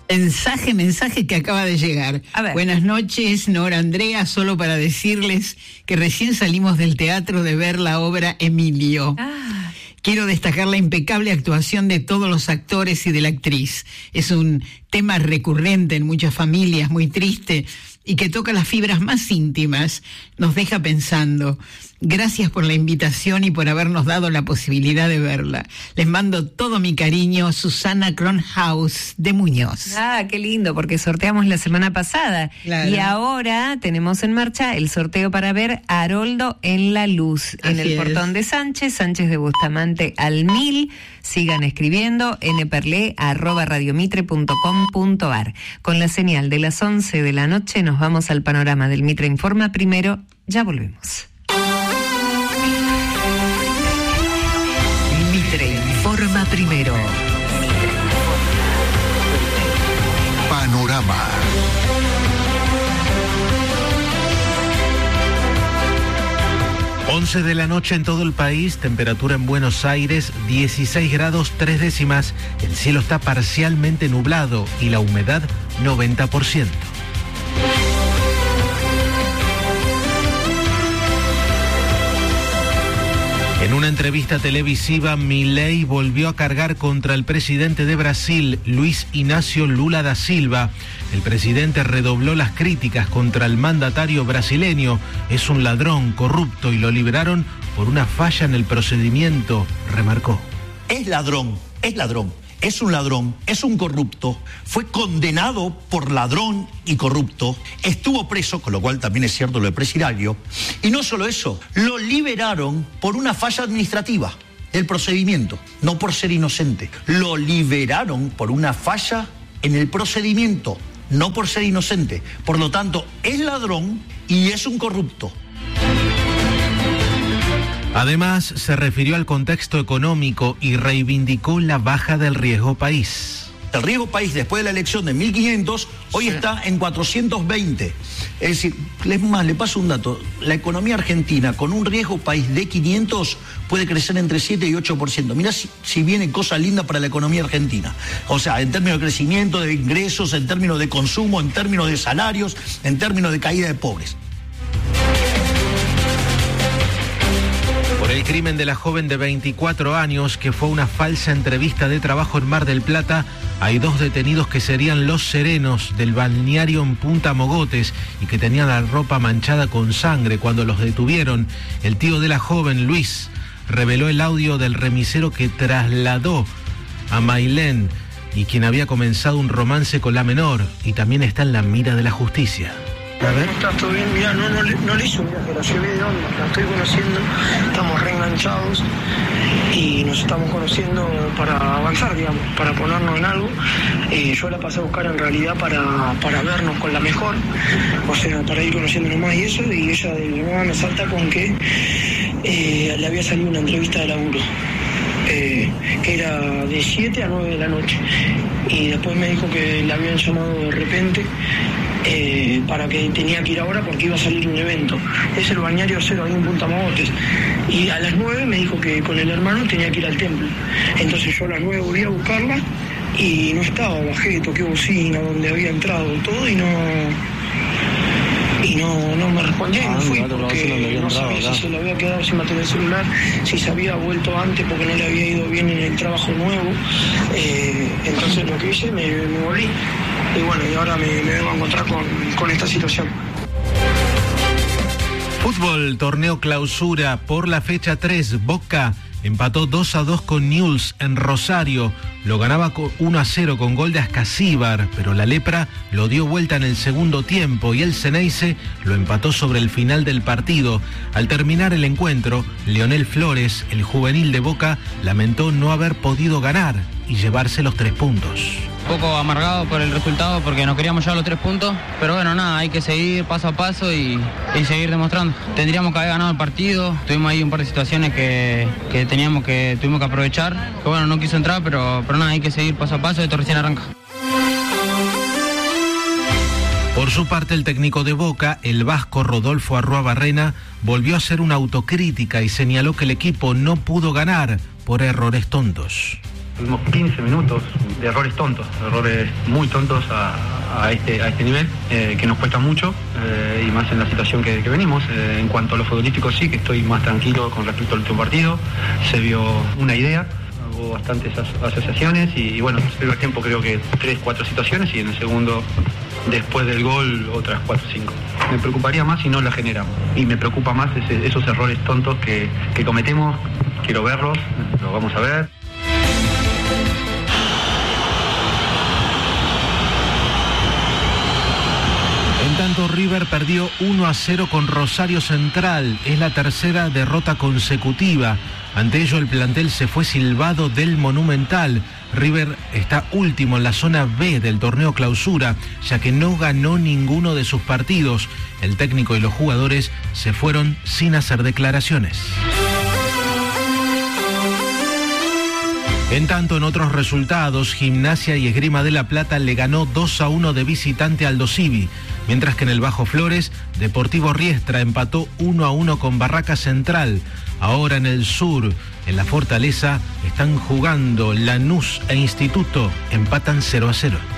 Mensaje que acaba de llegar. Buenas noches, Nora, Andrea, solo para decirles que recién salimos del teatro de ver la obra Emilio. Quiero destacar la impecable actuación de todos los actores y de la actriz. Es un tema recurrente en muchas familias, muy triste, y que toca las fibras más íntimas. Nos deja pensando. Gracias por la invitación y por habernos dado la posibilidad de verla. Les mando todo mi cariño, Susana Kronhaus de Muñoz. Qué lindo, porque sorteamos la semana pasada. Claro. Y ahora tenemos en marcha el sorteo para ver a Haroldo en la Luz, en el Portón de Sánchez de Bustamante al 1000. Sigan escribiendo nperle@radiomitre.com.ar. Con la señal de las 11 de la noche nos vamos al panorama del Mitre Informa primero. Ya volvemos. Mitre Informa primero. Panorama. Once de la noche en todo el país, temperatura en Buenos Aires 16 grados 3 décimas, el cielo está parcialmente nublado y la humedad 90%. En una entrevista televisiva, Milei volvió a cargar contra el presidente de Brasil, Luis Inácio Lula da Silva. El presidente redobló las críticas contra el mandatario brasileño. Es un ladrón, corrupto y lo liberaron por una falla en el procedimiento, remarcó. Es ladrón, es un ladrón, es un corrupto, fue condenado por ladrón y corrupto, estuvo preso, con lo cual también es cierto lo de presidiario, y no solo eso, lo liberaron por una falla administrativa del procedimiento, no por ser inocente, lo liberaron por una falla en el procedimiento, no por ser inocente, por lo tanto es ladrón y es un corrupto. Además, se refirió al contexto económico y reivindicó la baja del riesgo país. El riesgo país después de la elección de 1.500, hoy está en 420. Es decir, es más, le paso un dato. La economía argentina con un riesgo país de 500 puede crecer entre 7 y 8%. Mirá si viene cosa linda para la economía argentina. O sea, en términos de crecimiento, de ingresos, en términos de consumo, en términos de salarios, en términos de caída de pobres. Por el crimen de la joven de 24 años que fue una falsa entrevista de trabajo en Mar del Plata, hay 2 detenidos que serían los serenos del balneario en Punta Mogotes y que tenían la ropa manchada con sangre cuando los detuvieron. El tío de la joven, Luis, reveló el audio del remisero que trasladó a Mailén y quien había comenzado un romance con la menor, y también está en la mira de la justicia. A ver. ¿Está todo bien? Mira, no le hice un viaje, la llevé de onda, la estoy conociendo, estamos reenganchados y nos estamos conociendo para avanzar, digamos, para ponernos en algo. Yo la pasé a buscar en realidad para vernos con la mejor, o sea, para ir conociéndonos más y eso, y ella de la nada me salta con que le había salido una entrevista de laburo. Que era de 7 a 9 de la noche, y después me dijo que le habían llamado de repente para que tenía que ir ahora porque iba a salir un evento. Es el balneario Cero ahí en Punta Mogotes, y a las 9 me dijo que con el hermano tenía que ir al templo. Entonces yo a las 9 volví a buscarla y no estaba, bajé, toqué bocina donde había entrado todo y no me respondió y me fui porque no sabía si se le había quedado sin batería el celular, si se había vuelto antes porque no le había ido bien en el trabajo nuevo. Entonces lo que hice, me volví y bueno, y ahora me vengo a encontrar con esta situación. Fútbol, torneo clausura por la fecha 3, Boca empató 2-2 con Newell's en Rosario, lo ganaba 1-0 con gol de Ascasíbar, pero la Lepra lo dio vuelta en el segundo tiempo y el Ceneice lo empató sobre el final del partido. Al terminar el encuentro, Leonel Flores, el juvenil de Boca, lamentó no haber podido ganar y llevarse los 3 puntos. Un poco amargado por el resultado porque no queríamos llevar los 3 puntos, pero bueno, nada, hay que seguir paso a paso y seguir demostrando. Tendríamos que haber ganado el partido, tuvimos ahí un par de situaciones que tuvimos que aprovechar, que bueno, no quiso entrar, pero nada, hay que seguir paso a paso, esto recién arranca. Por su parte, el técnico de Boca, el vasco Rodolfo Arruabarrena, volvió a hacer una autocrítica y señaló que el equipo no pudo ganar por errores tontos. Tuvimos 15 minutos de errores tontos, errores muy tontos a este nivel, que nos cuesta mucho, y más en la situación que venimos. En cuanto a lo futbolístico, sí, que estoy más tranquilo con respecto al último partido. Se vio una idea, hubo bastantes asociaciones y bueno, en el primer tiempo creo que 3-4 situaciones y en el segundo, después del gol, otras 4-5. Me preocuparía más si no la generamos. Y me preocupa más esos errores tontos que cometemos. Quiero verlos, los vamos a ver. En tanto, River perdió 1-0 con Rosario Central. Es la tercera derrota consecutiva. Ante ello, el plantel se fue silbado del Monumental. River está último en la zona B del torneo Clausura, ya que no ganó ninguno de sus partidos. El técnico y los jugadores se fueron sin hacer declaraciones. En tanto, en otros resultados, Gimnasia y Esgrima de la Plata le ganó 2-1 de visitante al Aldo Civi, mientras que en el Bajo Flores, Deportivo Riestra empató 1-1 con Barraca Central. Ahora en el sur, en la Fortaleza, están jugando Lanús e Instituto, empatan 0-0.